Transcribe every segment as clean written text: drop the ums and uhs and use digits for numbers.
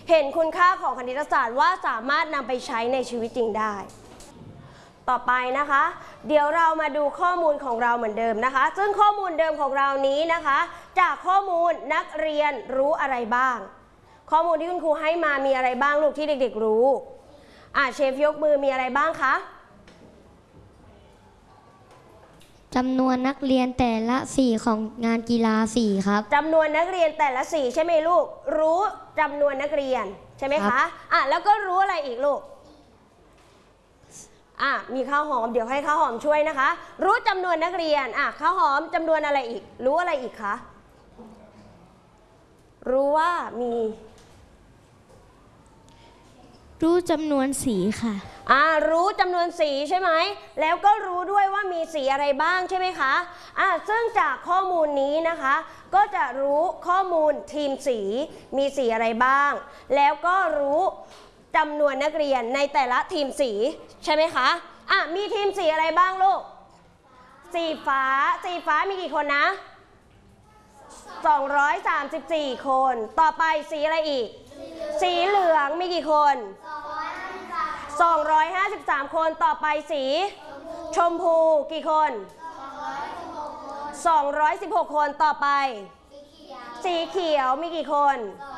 เห็นคุณค่าของคณิตศาสตร์ว่าสามารถนำไปใช้ในชีวิตจริงได้ต่อไปนะคะเดี๋ยวเรามาดูข้อมูลของเราเหมือนเดิมนะคะซึ่งข้อมูลเดิมของเรานี้นะคะจากข้อมูลนักเรียนรู้อะไรบ้างข้อมูลที่คุณครูให้มามีอะไรบ้างลูกที่เด็กๆรู้เชฟยกมือมีอะไรบ้างคะจำนวนนักเรียนแต่ละสีของงานกีฬาสีครับจำนวนนักเรียนแต่ละสีใช่ไหมลูกรู้จำนวนนักเรียนใช่ไหมคะแล้วก็รู้อะไรอีกลูกมีข้าวหอมเดี๋ยวให้ข้าวหอมช่วยนะคะรู้จำนวนนักเรียนข้าวหอมจำนวนอะไรอีกรู้อะไรอีกคะรู้ว่ามีรู้จำนวนสีค่ะรู้จำนวนสีใช่ไหมแล้วก็รู้ด้วยว่ามีสีอะไรบ้างใช่ไหมคะซึ่งจากข้อมูลนี้นะคะก็จะรู้ข้อมูลทีมสีมีสีอะไรบ้างแล้วก็รู้จำนวนนักเรียนในแต่ละทีมสีใช่ไหมคะมีทีมสีอะไรบ้างลูกสีฟ้ามีกี่คนนะ234คนต่อไปสีอะไรอีกสีเหลืองมีกี่คน253คนต่อไปสีชมพูกี่คน216คนต่อไปสีเขียวมีกี่คน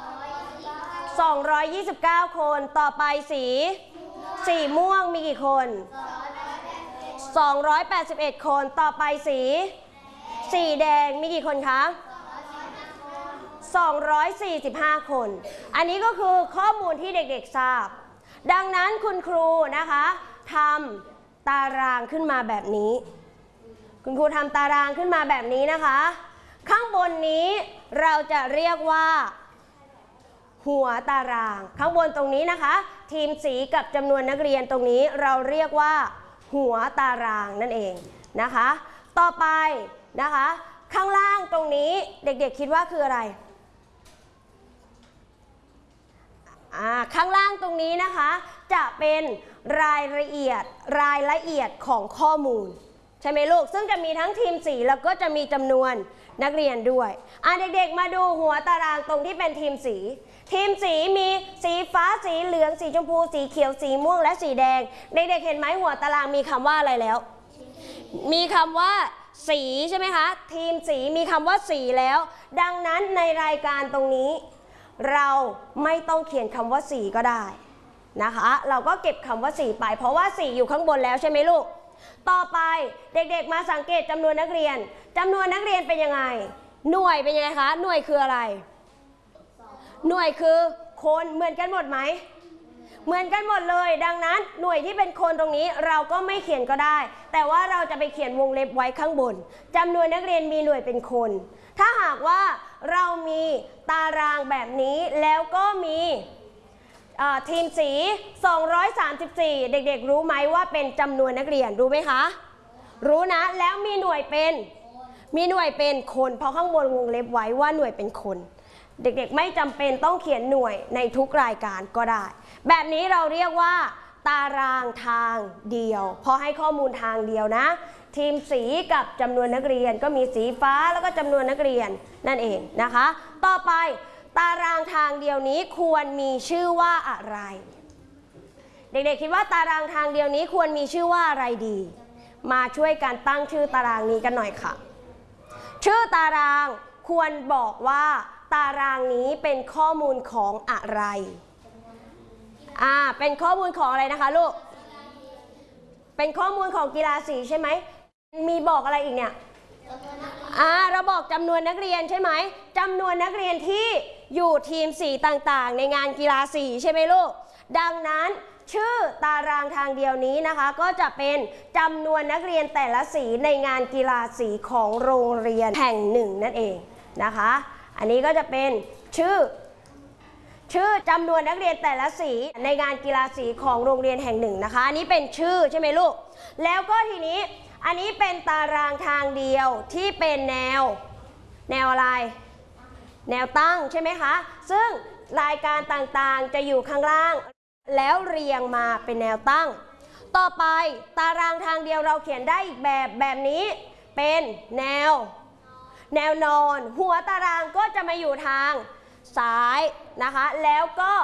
229คนต่อไปสีม่วงมีกี่คน281คนต่อไปสีแดงมีกี่คนคะ245คนอันนี้ก็คือข้อมูลที่เด็กๆทราบดังนั้นคุณครูนะคะทำตารางขึ้นมาแบบนี้คุณครูทำตารางขึ้นมาแบบนี้นะคะข้างบนนี้เราจะเรียกว่าหัวตารางข้างบนตรงนี้นะคะทีมสีกับจำนวนนักเรียนตรงนี้เราเรียกว่าหัวตารางนั่นเองนะคะต่อไปนะคะข้างล่างตรงนี้เด็กๆคิดว่าคืออะไรข้างล่างตรงนี้นะคะจะเป็นรายละเอียดของข้อมูลใช่ไหมลูกซึ่งจะมีทั้งทีมสีแล้วก็จะมีจำนวนนักเรียนด้วยเด็กๆมาดูหัวตารางตรงที่เป็นทีมสีมีสีฟ้าสีเหลืองสีชมพูสีเขียวสีม่วงและสีแดงเด็กๆเห็นไหมหัวตารางมีคำว่าอะไรแล้วมีคำว่าสีใช่ไหมคะทีมสีมีคำว่าสีแล้วดังนั้นในรายการตรงนี้เราไม่ต้องเขียนคำว่าสีก็ได้นะคะเราก็เก็บคำว่าสีไปเพราะว่าสีอยู่ข้างบนแล้วใช่ไหมลูกต่อไปเด็กๆมาสังเกตจำนวนนักเรียนเป็นยังไงหน่วยเป็นยังไงคะหน่วยคืออะไรหน่วยคือคนเหมือนกันหมดไหมเหมือนกันหมดเลยดังนั้นหน่วยที่เป็นคนตรงนี้เราก็ไม่เขียนก็ได้แต่ว่าเราจะไปเขียนวงเล็บไว้ข้างบนจำนวนนักเรียนมีหน่วยเป็นคนถ้าหากว่าเรามีตารางแบบนี้แล้วก็มีทีมสี234เด็กๆรู้ไหมว่าเป็นจำนวนนักเรียนรู้ไหมคะรู้นะแล้วมีหน่วยเป็นคนเพราะข้างบนวงเล็บไว้ว่าหน่วยเป็นคนเด็กๆไม่จำเป็นต้องเขียนหน่วยในทุกรายการก็ได้แบบนี้เราเรียกว่าตารางทางเดียวพอให้ข้อมูลทางเดียวนะทีมสีกับจำนวนนักเรียนก็มีสีฟ้าแล้วก็จำนวนนักเรียนนั่นเองนะคะต่อไปตารางทางเดียวนี้ควรมีชื่อว่าอะไรเด็กๆคิดว่าตารางทางเดียวนี้ควรมีชื่อว่าอะไรดีมาช่วยกันตั้งชื่อตารางนี้กันหน่อยค่ะชื่อตารางควรบอกว่าตารางนี้เป็นข้อมูลของอะไรเป็นข้อมูลของอะไรนะคะลูกเป็นข้อมูลของกีฬาสีใช่ไหมมีบอกอะไรอีกเนี่ยเราบอกจำนวนนักเรียนใช่ไหมจำนวนนักเรียนที่อยู่ทีมสีต่างๆในงานกีฬาสีใช่ไหมลูกดังนั้นชื่อตารางทางเดียวนี้นะคะก็จะเป็นจำนวนนักเรียนแต่ละสีในงานกีฬาสีของโรงเรียนแห่งหนึ่งนั่นเองนะคะอันนี้ก็จะเป็นชื่อจำนวนนักเรียนแต่ละสีในงานกีฬาสีของโรงเรียนแห่งหนึ่งนะคะอันนี้เป็นชื่อใช่ไหมลูกแล้วก็ทีนี้อันนี้เป็นตารางทางเดียวที่เป็นแนวอะไรแนวตั้งใช่ไหมคะซึ่งรายการต่างๆจะอยู่ข้างล่างแล้วเรียงมาเป็นแนวตั้งต่อไปตารางทางเดียวเราเขียนได้อีกแบบนี้เป็นแนวนอนหัวตารางก็จะมาอยู่ทางซ้ายนะคะแล้วก็